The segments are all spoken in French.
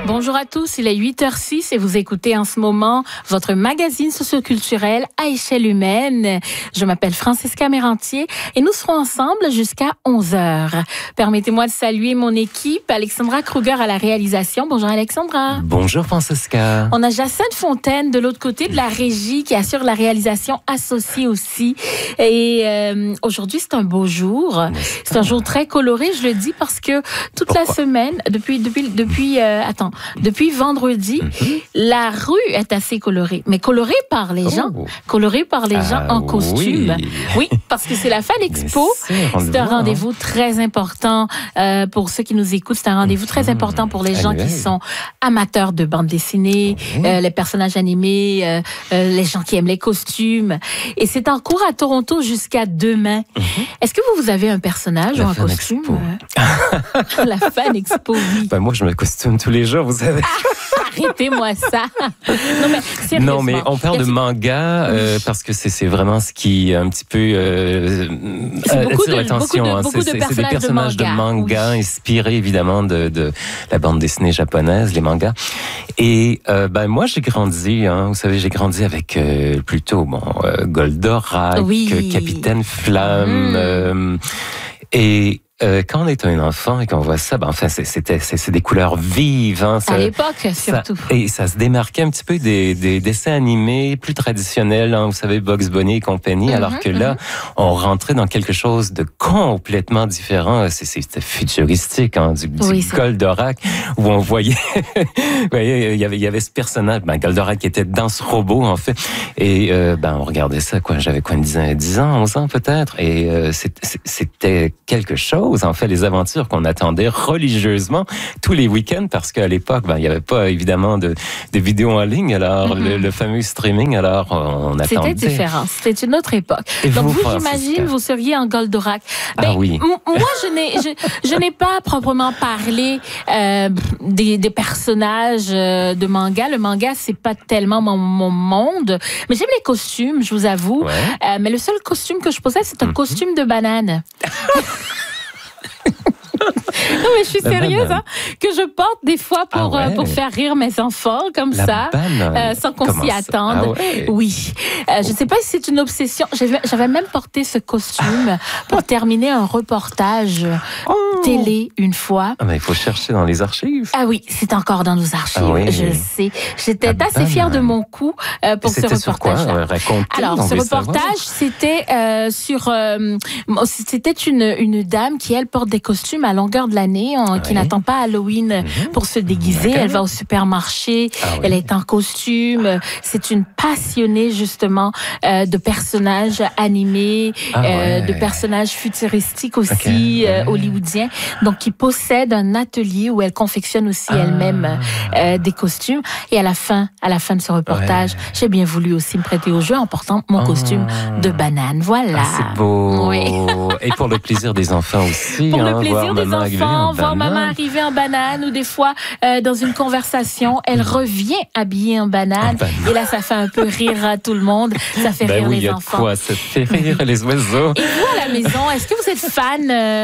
Bonjour à tous, il est 8h06 et vous écoutez en ce moment votre magazine socioculturel à échelle humaine. Je m'appelle Francisca Mérantier et nous serons ensemble jusqu'à 11h. Permettez-moi de saluer mon équipe, Alexandra Kruger à la réalisation. Bonjour Alexandra. Bonjour Francisca. On a Jacinthe Fontaine de l'autre côté de la régie qui assure la réalisation associée aussi. Et aujourd'hui, c'est un beau jour. C'est un jour très coloré, je le dis parce que toute la semaine, depuis vendredi, la rue est assez colorée. Mais colorée par les gens. Colorée par les gens en costume. Oui, parce que c'est la Fan Expo. C'est un rendez-vous très important pour ceux qui nous écoutent. C'est un rendez-vous très important pour les gens qui sont amateurs de bande dessinée, les personnages animés, les gens qui aiment les costumes. Et c'est en cours à Toronto jusqu'à demain. Est-ce que vous avez un personnage ou un costume? La Fan Expo, oui. Ben moi, je me costume tous les jours, vous savez. Arrêtez-moi ça. Non, mais on parle de manga parce que c'est vraiment ce qui un petit peu attire l'attention. C'est des personnages de manga inspirés évidemment de la bande dessinée japonaise, les mangas. Et moi, j'ai grandi, vous savez, j'ai grandi avec plutôt Goldorak, Capitaine Flamme, et quand on est un enfant et qu'on voit ça, c'est des couleurs vives. À l'époque, surtout. Et ça se démarquait un petit peu des dessins animés plus traditionnels, vous savez, Bugs Bunny et compagnie, alors que là, on rentrait dans quelque chose de complètement différent. C'était futuristique, du Goldorak, où on voyait, vous voyez, il y avait ce personnage, Goldorak qui était dans ce robot, en fait. Et on regardait ça, j'avais une dizaine, 10 ans, 11 ans peut-être, et c'était quelque chose. En fait, les aventures qu'on attendait religieusement tous les week-ends, parce qu'à l'époque, il n'y avait pas évidemment de vidéos en ligne, alors le fameux streaming, alors on attendait. C'était différent, c'était une autre époque. Et donc vous, j'imagine, vous seriez en Goldorak. Oui. Moi, je n'ai pas proprement parlé des personnages de manga. Le manga, c'est pas tellement mon monde, mais j'aime les costumes, je vous avoue. Mais le seul costume que je possède, c'est un costume de banane. Non, mais je suis sérieuse, que je porte des fois pour faire rire mes enfants, comme sans qu'on s'y attende. Oui. Je ne sais pas si c'est une obsession. J'avais même porté ce costume pour terminer un reportage télé une fois. Mais il faut chercher dans les archives. Ah oui, c'est encore dans nos archives, je sais. J'étais assez fière de mon coup pour ce reportage. Sur quoi? Alors, ce reportage, c'était c'était une dame qui, elle, porte des costumes à longueur de l'année, qui n'attend pas Halloween pour se déguiser. Elle va au supermarché, elle est en costume. C'est une passionnée, justement, de personnages animés, de personnages futuristiques aussi, hollywoodiens. Donc, qui possède un atelier où elle confectionne aussi elle-même des costumes. Et à la fin de ce reportage, j'ai bien voulu aussi me prêter au jeu en portant mon costume de banane. Voilà. C'est beau. Oui. Et pour le plaisir des enfants aussi. Pour le plaisir des enfants, voir maman arriver en banane, ou des fois, dans une conversation, elle revient habillée en banane. Et là, ça fait un peu rire tout le monde. Ça fait rire les enfants. Quoi, ça fait rire les oiseaux. Et vous, à la maison, est-ce que vous êtes fan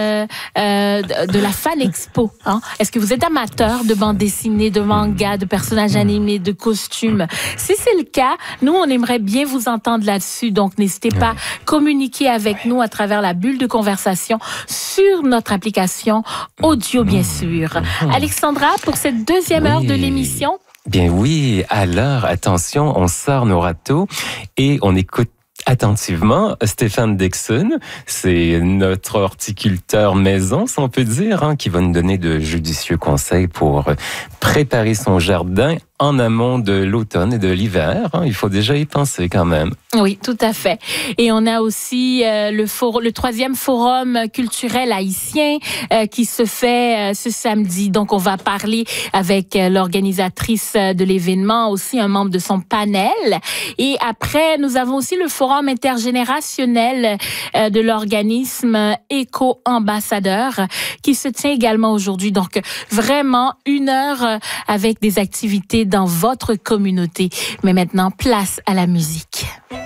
de la Fan Expo? Est-ce que vous êtes amateur de bande dessinée, de manga, de personnages animés, de costumes? Si c'est le cas, nous, on aimerait bien vous entendre là-dessus. Donc, n'hésitez pas à communiquer avec nous à travers la bulle de conversation sur notre application audio, bien sûr. Alexandra, pour cette deuxième heure de l'émission. Bien oui, alors, attention, on sort nos râteaux et on écoute attentivement Stéphane Dixon. C'est notre horticulteur maison, si on peut dire, qui va nous donner de judicieux conseils pour préparer son jardin en amont de l'automne et de l'hiver. Il faut déjà y penser quand même. Oui, tout à fait. Et on a aussi le troisième forum culturel haïtien qui se fait ce samedi. Donc, on va parler avec l'organisatrice de l'événement, aussi un membre de son panel. Et après, nous avons aussi le forum intergénérationnel de l'organisme Éco-Ambassadeur qui se tient également aujourd'hui. Donc, vraiment 1 heure avec des activités dans votre communauté. Mais maintenant, place à la musique.